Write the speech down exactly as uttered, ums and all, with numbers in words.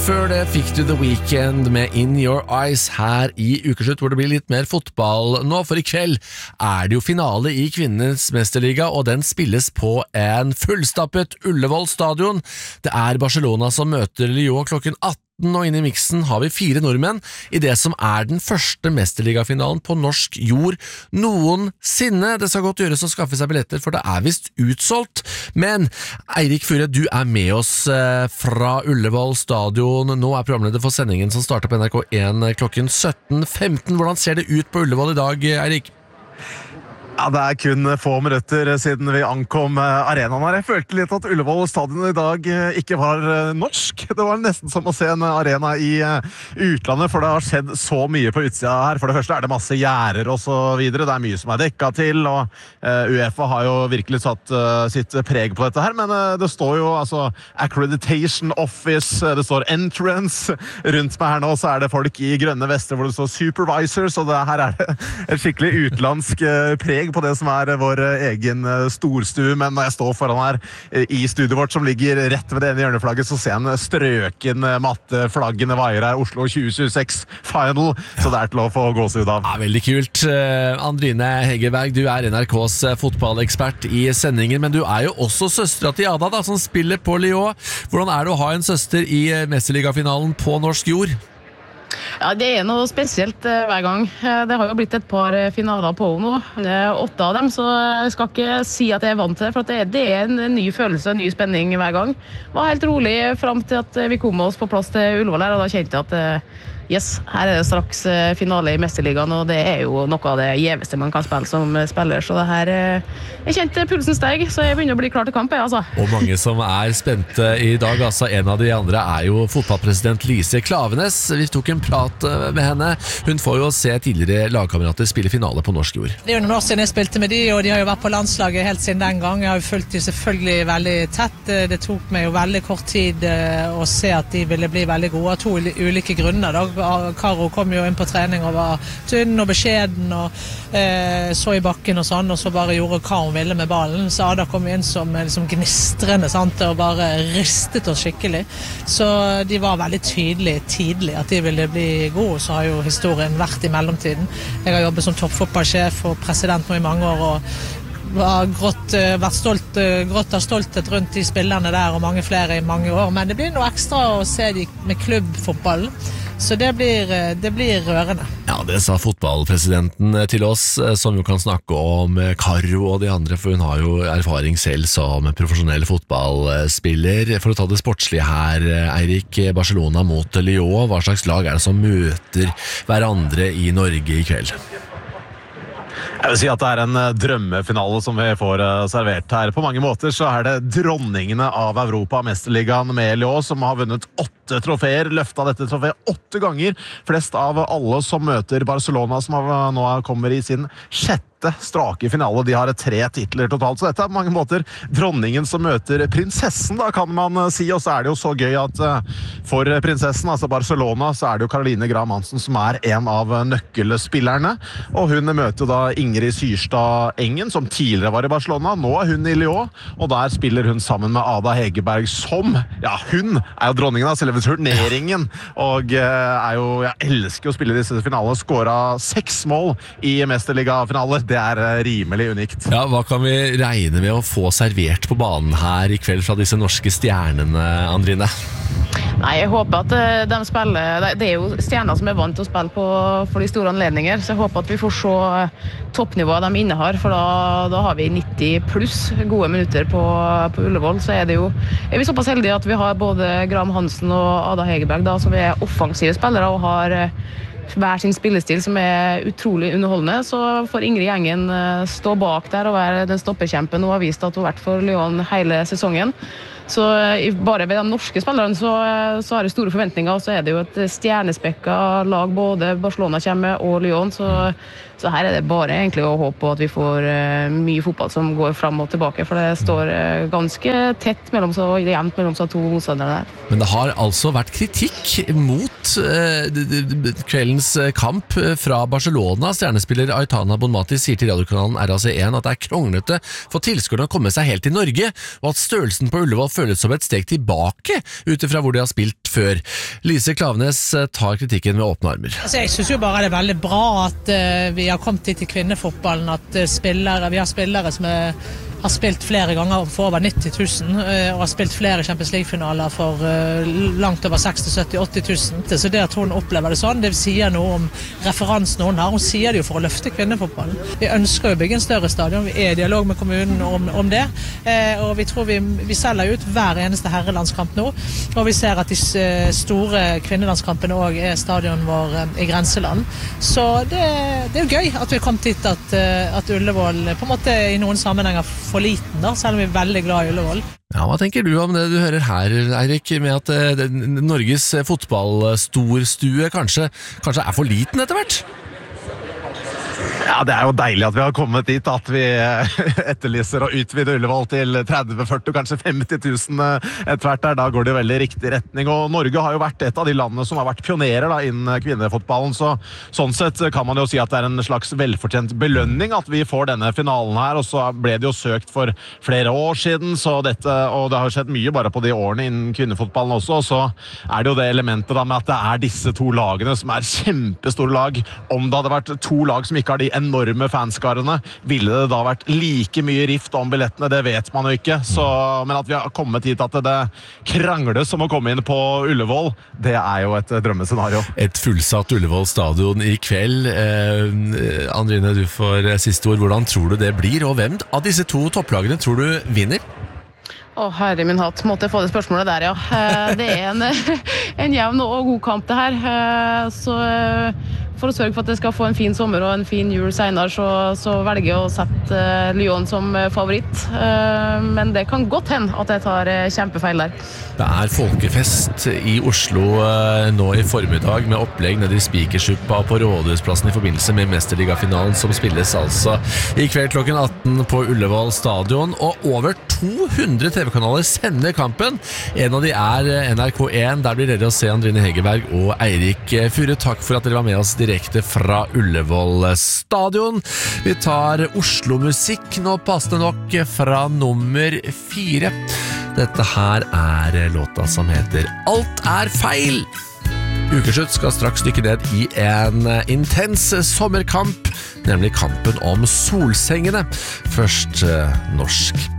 Før det fikk du The Weeknd med In Your Eyes her i Ukeslutt, hvor det blir litt mer fotball nå, for i kveld er det jo finale i Kvinnenes Mesterliga, og den spilles på en fullstappet Ullevål stadion. Det er Barcelona som møter Lyon klokken atten, og inne i miksen har vi fire nordmenn i det som er den første mesterligafinalen på norsk jord noensinne. Det skal godt gjøres å skaffe seg billetter, for det er vist utsolgt. Men Eirik Fure, du er med oss fra Ullevål stadion. Nå er programleder for sendingen som starter på N R K en klokken sytten femten. Hvordan ser det ut på Ullevål i dag, Eirik? Ja, det er kun få minutter siden vi ankom arenaen her. Jeg følte litt at Ullevål stadion i dag ikke var norsk. Det var nesten som å se en arena i utlandet, for det har skjedd så mye på utsida her. For det første er det masse gjerder og så videre. Det er mye som er dekka til, og UEFA har jo virkelig satt sitt preg på dette her. Men det står jo altså Accreditation Office, det står Entrance. Rundt meg her nå så er det folk i grønne vester hvor det står Supervisors, og det her er det et skikkelig utlandsk preg på det som er vår egen storstue. Men når jeg står foran her i studioet vårt som ligger rett ved det ene hjørneflagget, så ser jeg en strøken matte flaggene vaier her, Oslo tjue tjueseks Final, så det er til å få gåsehud av. Ja, veldig kult. Andrine Hegerberg, du er N R K's fotballekspert i sendingen, men du er jo også søstera til Ada da, som spiller på Lyon. Hvordan er det å ha en søster i Mesterligafinalen på norsk jord? Ja, det er noe spesielt uh, hver gang. Uh, det har jo blitt et par uh, finaler på nå. Det er åtte av dem, så jeg skal ikke si at jeg er vant til det, for det er, det er en, en ny følelse, en ny spenning hver gang. Det var helt rolig frem til at uh, vi kom oss på plass til Ullevål her, og da kjente jeg at uh, yes, her er det straks uh, finale i Mesterligaen, og det er jo noe av det gjeveste man kan spille som uh, spiller, så det her uh, jeg kjente pulsen steg, så jeg begynner å bli klar til kamp, jeg, altså. Og mange som er spente i dag, altså en av de andre er jo fotballpresident Lise Klavenes. Vi tok en prat med henne. Hun får jo se tidligere lagkamerater spille finale på norsk jord. Det er jo noen år siden jeg spilte med de, og de har jo vært på landslaget helt siden den gang. Jeg har jo fulgt de selvfølgelig veldig tett. Det tok meg jo veldig kort tid å se at de ville bli veldig gode av to ulike grunner. Da. Karo kom jo inn på trening og var tynn og beskjeden og eh, så i bakken og sånn, og så bare gjorde hva hun ville med ballen. Så Ada kom inn som liksom gnistrende, sant, og bare ristet oss skikkelig. Så de var veldig tydelige tidlig at de ville bli gode, så har jo historien vært i mellomtiden. Jeg har jobbet som toppfotballsjef og president nå i mange år, og har grått, vært stolt, grått av stolthet rundt de spillerne der, og mange flere i mange år. Men det blir noe ekstra å se de med klubbfotballen, så det blir, det blir rørende. Ja, det sa fotballpresidenten til oss, som jo kan snakke om Karo og de andre, for hun har jo erfaring selv som profesjonell fotballspiller. For å ta det sportslige her, Eirik, Barcelona mot Lyon, hva slags lag er det som møter hverandre i Norge i kveld? Jeg vil si at det er en drømmefinale som vi får servert her. På mange måter så er det dronningene av Europa, Mesterligaen med Lyon, som har vunnet åtte trofeer, løftet dette trofeet åtte ganger. Flest av alle som møter Barcelona, som nå kommer i sin sjette strake finale. De har tre titler totalt, så dette er på mange måter dronningen som møter prinsessen, da kan man si. Og så er det jo så gøy at for prinsessen, altså Barcelona, så er det jo Caroline Graham Hansen som er en av nøkkelspillerne, og hun møter jo da Ingrid Syrstad Engen, som tidligere var i Barcelona. Nå er hun i Lyon, og der spiller hun sammen med Ada Hegerberg, som, ja, hun er jo dronningen av selve turneringen, og er jo, jeg elsker å spille disse finalene, skåret seks mål i Mesterliga-finaler. Det er rimelig unikt. Ja, hva kan vi regne med å få servert på banen her i kveld fra disse norske stjernene, Andrine? Nei, jeg håper at de spiller, det er jo stjerner som er vant til å spille på, for de store anledninger, så jeg håper at vi får se toppnivået de innehar, for da, da har vi nitti pluss gode minutter på, på Ullevål, så er det jo, er vi såpass heldige at vi har både Graham Hansen og Ada Hegerberg da, som er offensive spillere og har hver sin spillestil som er utrolig underholdende, så får Ingrid Gjengen stå bak der og være den stoppekjempen og har vist at hun har vært for Lyon hele sesongen. Så bare ved de norske spillerne så, så har det store forventninger, og så er det jo et stjernespekket lag, både Barcelona kommer og Lyon, så, så her er det bare egentlig å håpe på at vi får uh, mye fotball som går frem og tilbake, for det står uh, ganske tett mellom så, jevnt mellom så to motstandere der. Men det har altså vært kritikk mot uh, kveldens kamp fra Barcelona. Stjernespiller Aitana Bonmati sier til radiokanalen R A C en at det er kronglete for tilskuerne å komme seg helt til Norge, og at størrelsen på Ullevål føles som et steg tilbake utifra hvor de har spilt før. Lise Klaveness tar kritikken med åpne armer. Altså, jeg synes jo bare det er veldig bra at uh, vi har kommet hit i kvinnefotballen, at uh, spillere, vi har spillere som er har spilt flere ganger for over nitti tusen og har spilt flere Champions League-finaler for langt over seksti, sytti, åtti tusen. Så det at hun opplever det sånn, det sier noe om referansen hun har. Hun sier det jo for å løfte kvinnefotballen. Vi ønsker å bygge en større stadion, vi er i dialog med kommunen om, om det, og vi tror vi, vi selger ut hver eneste herrelandskamp nå, og vi ser at de store kvinnelandskampene også er stadion vår i grenseland. Så det, det er jo gøy at vi har kommet hit at, at Ullevål på en måte i noen sammenhenger for liten da, selv om vi er veldig glad i Ullevål. Ja, hva tenker du om det du hører her, Eirik, med at eh, Norges fotballstorstue kanskje, kanskje er for liten etter hvert? Ja, det er jo deilig at vi har kommet dit, at vi etterlyser å utvide Ullevål til tretti, førti, kanskje femti tusen etter hvert der. Da går det jo veldig riktig retning, og Norge har jo vært et av de landene som har vært pionerer da, innen kvinnefotballen, så sånn sett kan man jo si at det er en slags velfortjent belønning at vi får denne finalen her, og så ble det jo søkt for flere år siden, så dette, og det har jo skjedd mye bare på de årene innen kvinnefotballen også, og så er det jo det elementet da med at det er disse to lagene som er kjempestore lag. Om det hadde vært to lag som ikke har de enorme fanskarene, ville det da vært like mye rift om billettene, det vet man jo ikke, så, men at vi har kommet hit at det krangles om å komme inn på Ullevål, det er jo et drømmescenario. Et fullsatt Ullevål stadion i kveld. eh, Andrine, du får siste ord. Hvordan tror du det blir, og hvem av disse to topplagene tror du vinner? Å, herre min hatt, måtte jeg få det spørsmålet der, ja. Eh, Det er en, en jevn og god kamp det her, Eh, så eh, for å sørge for at jeg skal få en fin sommer og en fin jul senere, så, så velger jeg å sette uh, Lyon som uh, favoritt. Uh, men det kan godt hende at jeg tar uh, kjempefeil der. Det er folkefest i Oslo uh, nå i formiddag med opplegg nede i Spikersuppa på Rådhusplassen i forbindelse med Mesterligafinalen som spilles altså i kveld klokken atten på Ullevål stadion, og over to hundre T V-kanaler sender kampen. En av de er N R K én, der blir dere å se Andrine Hegerberg og Eirik Fure. Takk for at dere var med oss direkte fra Ullevål stadion. Vi tar Oslo-musikk nå, passende nok, fra nummer fire. Dette her er låta som heter Alt er feil. Ukeslutt skal straks dykke ned i en intens sommerkamp, nemlig kampen om solsengene. Først norsk